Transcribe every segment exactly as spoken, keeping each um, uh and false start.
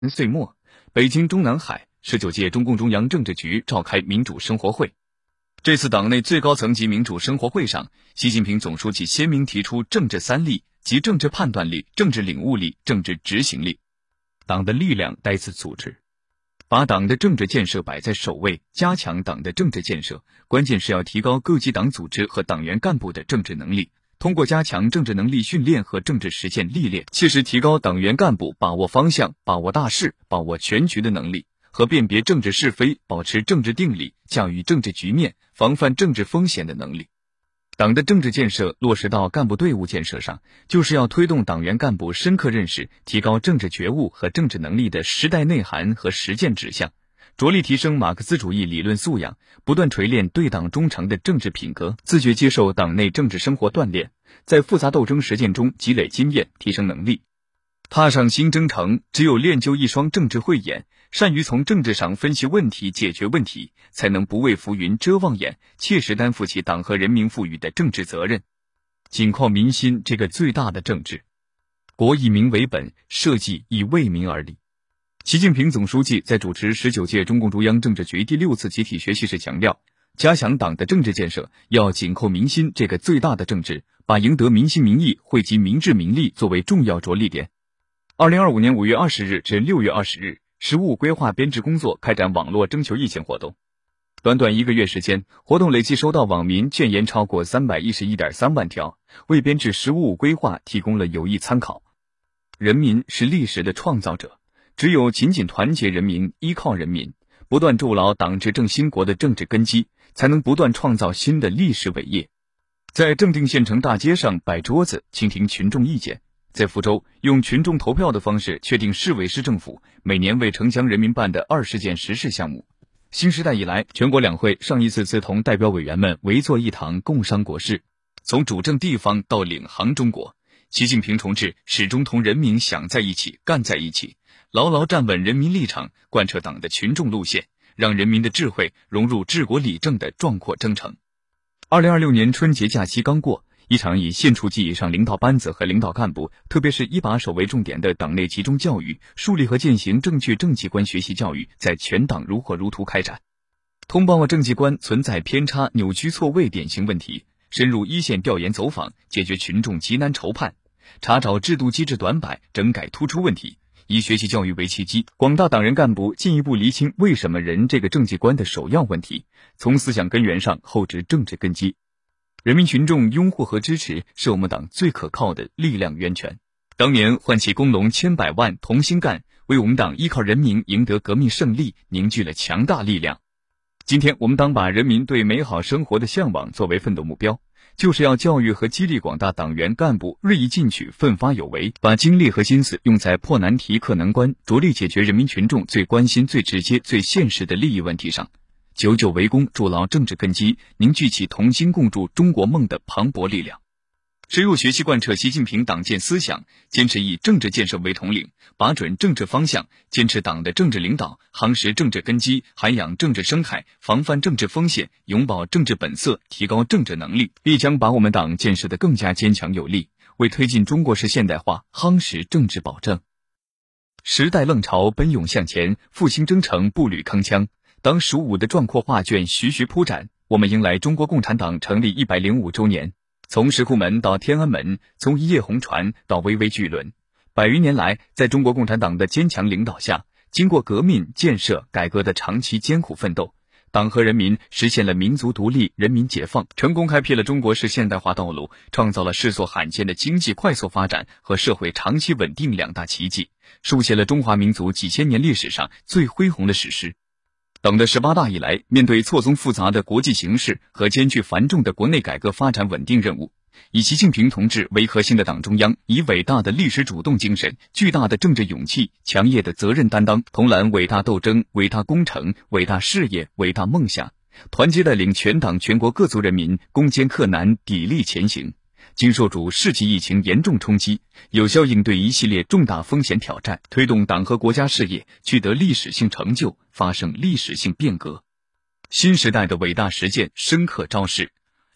岁末，北京中南海十九届中共中央政治局召开民主生活会。这次党内最高层级民主生活会上，习近平总书记鲜明提出政治三力，即政治判断力、政治领悟力、政治执行力。党的力量在此组织，把党的政治建设摆在首位，加强党的政治建设，关键是要提高各级党组织和党员干部的政治能力。通过加强政治能力训练和政治实践历练，切实提高党员干部把握方向、把握大势、把握全局的能力和辨别政治是非、保持政治定力、驾驭政治局面、防范政治风险的能力。党的政治建设落实到干部队伍建设上，就是要推动党员干部深刻认识、提高政治觉悟和政治能力的时代内涵和实践指向，着力提升马克思主义理论素养，不断锤炼对党忠诚的政治品格，自觉接受党内政治生活锻炼，在复杂斗争实践中积累经验，提升能力。踏上新征程，只有练就一双政治慧眼，善于从政治上分析问题、解决问题，才能不畏浮云遮望眼，切实担负起党和人民赋予的政治责任。紧靠民心这个最大的政治，国以民为本，社稷以为民而立。习近平总书记在主持十九届中共中央政治局第六次集体学习时强调，加强党的政治建设要紧扣民心这个最大的政治，把赢得民心民意、惠及民智民力作为重要着力点。二零二五年五月二十日至六月二十日，十五规划编制工作开展网络征求意见活动。短短一个月时间，活动累计收到网民建言超过三百一十一点三万条，为编制十五规划提供了有益参考。人民是历史的创造者，只有紧紧团结人民、依靠人民，不断筑牢党执政兴国的政治根基，才能不断创造新的历史伟业。在正定县城大街上摆桌子，倾听群众意见。在福州，用群众投票的方式确定市委市政府每年为城乡人民办的二十件实事项目。新时代以来，全国两会上一次次同代表委员们围坐一堂，共商国事。从主政地方到领航中国，习近平同志始终同人民想在一起、干在一起，牢牢站稳人民立场，贯彻党的群众路线，让人民的智慧融入治国理政的壮阔征程。二零二六年春节假期刚过，一场以县处级以上领导班子和领导干部，特别是一把手为重点的党内集中教育、树立和践行正确政绩观学习教育，在全党如火如荼开展。通报政绩观存在偏差、扭曲错位典型问题，深入一线调研走访，解决群众急难愁盼，查找制度机制短板，整改突出问题。以学习教育为契机，广大党员干部进一步厘清为什么人这个政绩观的首要问题，从思想根源上厚植政治根基。人民群众拥护和支持是我们党最可靠的力量源泉。当年唤起工农千百万同心干，为我们党依靠人民赢得革命胜利凝聚了强大力量。今天我们党把人民对美好生活的向往作为奋斗目标，就是要教育和激励广大党员干部锐意进取、奋发有为，把精力和心思用在破难题、克难关，着力解决人民群众最关心、最直接、最现实的利益问题上，久久为功，筑牢政治根基，凝聚起同心共筑中国梦的磅礴力量。深入学习贯彻习近平党建思想，坚持以政治建设为统领，把准政治方向，坚持党的政治领导，夯实政治根基，涵养政治生态，防范政治风险，永葆政治本色，提高政治能力，必将把我们党建设得更加坚强有力，为推进中国式现代化夯实政治保证。时代浪潮奔涌向前，复兴征程步履铿锵。当十五的壮阔画卷徐徐铺展，我们迎来中国共产党成立一百零五周年。从石库门到天安门，从一叶红船到巍巍巨轮，百余年来，在中国共产党的坚强领导下，经过革命、建设、改革的长期艰苦奋斗，党和人民实现了民族独立、人民解放，成功开辟了中国式现代化道路，创造了世所罕见的经济快速发展和社会长期稳定两大奇迹，书写了中华民族几千年历史上最恢宏的史诗。党的十八大以来，面对错综复杂的国际形势和艰巨繁重的国内改革发展稳定任务，以习近平同志为核心的党中央，以伟大的历史主动精神、巨大的政治勇气、强烈的责任担当，统揽伟大斗争、伟大工程、伟大事业、伟大梦想，团结带领全党全国各族人民攻坚克难、砥砺前行，经受住世纪疫情严重冲击，有效应对一系列重大风险挑战，推动党和国家事业取得历史性成就，发生历史性变革。新时代的伟大实践深刻昭示，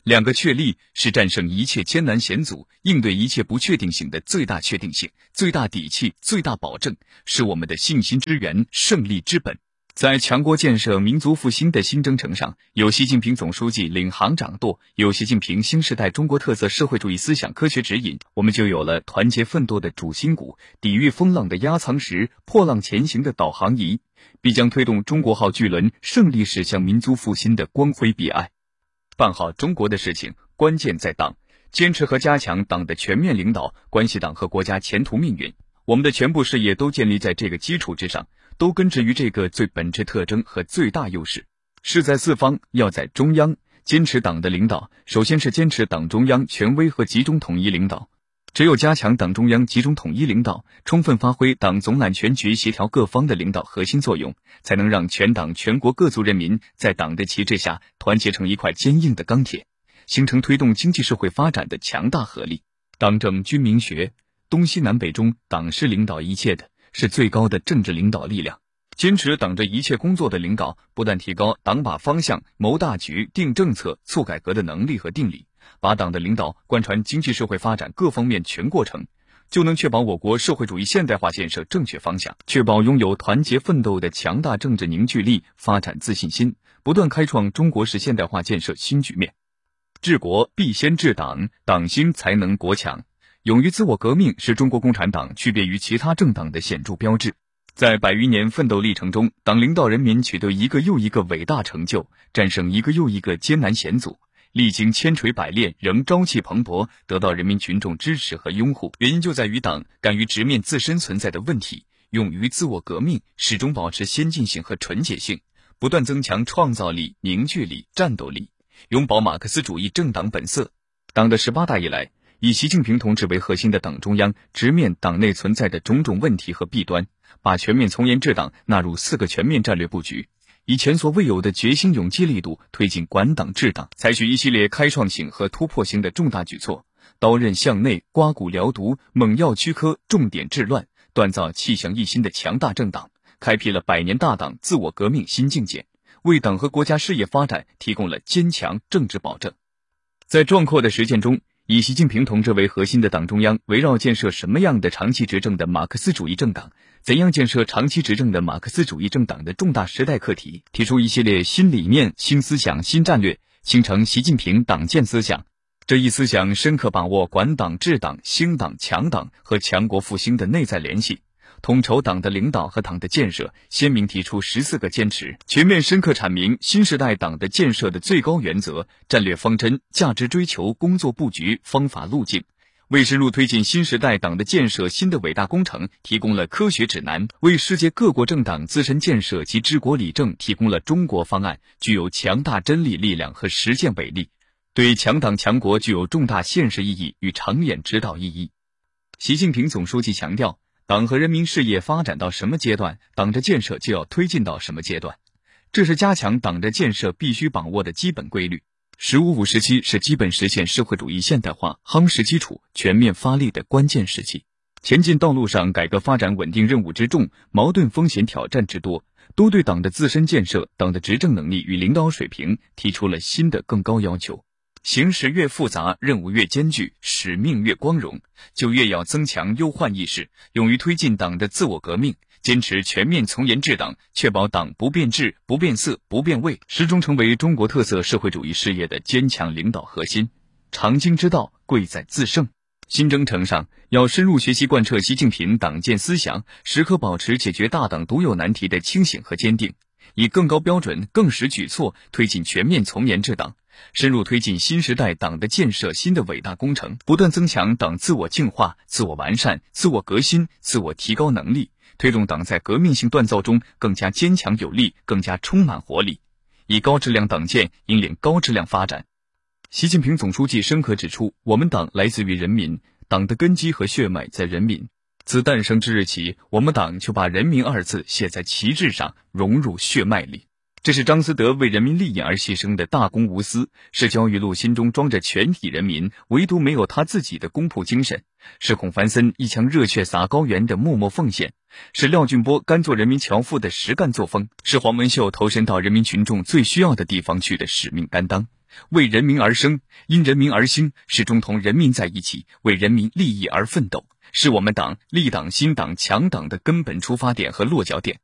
两个确立是战胜一切艰难险阻、应对一切不确定性的最大确定性、最大底气、最大保证，是我们的信心之源、胜利之本。在强国建设、民族复兴的新征程上，有习近平总书记领航掌舵，有习近平新时代中国特色社会主义思想科学指引，我们就有了团结奋斗的主心骨，抵御风浪的压舱石，破浪前行的导航仪，必将推动中国号巨轮胜利驶向民族复兴的光辉彼岸。办好中国的事情，关键在党，坚持和加强党的全面领导，关系党和国家前途命运。我们的全部事业都建立在这个基础之上，都根植于这个最本质特征和最大优势。事在四方，要在中央，坚持党的领导，首先是坚持党中央权威和集中统一领导。只有加强党中央集中统一领导，充分发挥党总揽全局协调各方的领导核心作用，才能让全党全国各族人民在党的旗帜下团结成一块坚硬的钢铁，形成推动经济社会发展的强大合力。党政军民学，东西南北中，党是领导一切的，是最高的政治领导力量。坚持党这一切工作的领导，不但提高党把方向、谋大局、定政策、促改革的能力和定力，把党的领导贯穿经济社会发展各方面全过程，就能确保我国社会主义现代化建设正确方向，确保拥有团结奋斗的强大政治凝聚力、发展自信心，不断开创中国式现代化建设新局面。治国必先治党，党兴才能国强。勇于自我革命是中国共产党区别于其他政党的显著标志。在百余年奋斗历程中，党领导人民取得一个又一个伟大成就，战胜一个又一个艰难险阻，历经千锤百炼，仍朝气蓬勃，得到人民群众支持和拥护。原因就在于党敢于直面自身存在的问题，勇于自我革命，始终保持先进性和纯洁性，不断增强创造力、凝聚力、战斗力，永葆马克思主义政党本色。党的十八大以来，以习近平同志为核心的党中央直面党内存在的种种问题和弊端，把全面从严治党纳入四个全面战略布局，以前所未有的决心勇气力度推进管党治党，采取一系列开创性和突破性的重大举措，刀刃向内，刮骨疗毒，猛药驱科，重点治乱，锻造气象一新的强大政党，开辟了百年大党自我革命新境界，为党和国家事业发展提供了坚强政治保证。在壮阔的实践中，以习近平同志为核心的党中央围绕建设什么样的长期执政的马克思主义政党，怎样建设长期执政的马克思主义政党的重大时代课题，提出一系列新理念、新思想、新战略，形成习近平党建思想。这一思想深刻把握管党治党、兴党强党和强国复兴的内在联系，统筹党的领导和党的建设，鲜明提出十四个坚持，全面深刻阐明新时代党的建设的最高原则、战略方针、价值追求、工作布局、方法路径，为深入推进新时代党的建设新的伟大工程提供了科学指南，为世界各国政党自身建设及治国理政提供了中国方案，具有强大真理力量和实践伟力，对强党强国具有重大现实意义与长远指导意义。习近平总书记强调，党和人民事业发展到什么阶段，党的建设就要推进到什么阶段，这是加强党的建设必须把握的基本规律。十五五时期是基本实现社会主义现代化夯实基础、全面发力的关键时期。前进道路上，改革发展稳定任务之重，矛盾风险挑战之多，都对党的自身建设、党的执政能力与领导水平提出了新的更高要求。形势越复杂，任务越艰巨，使命越光荣，就越要增强忧患意识，勇于推进党的自我革命，坚持全面从严治党，确保党不变质、不变色、不变味，始终成为中国特色社会主义事业的坚强领导核心。长经之道，贵在自胜。新征程上，要深入学习贯彻习近平党建思想，时刻保持解决大党独有难题的清醒和坚定，以更高标准、更实举措推进全面从严治党，深入推进新时代党的建设新的伟大工程，不断增强党自我净化、自我完善、自我革新、自我提高能力，推动党在革命性锻造中更加坚强有力，更加充满活力，以高质量党建引领高质量发展。习近平总书记深刻指出，我们党来自于人民，党的根基和血脉在人民。自诞生之日起，我们党就把人民二字写在旗帜上，融入血脉里。这是张思德为人民利益而牺牲的大公无私，是焦裕禄心中装着全体人民，唯独没有他自己的公仆精神，是孔繁森一腔热血洒高原的默默奉献，是廖俊波甘做人民樵夫的实干作风，是黄文秀投身到人民群众最需要的地方去的使命担当， 为人民而生，因人民而兴，始终同人民在一起，为人民利益而奋斗，是我们党立党新党强党的根本出发点和落脚点。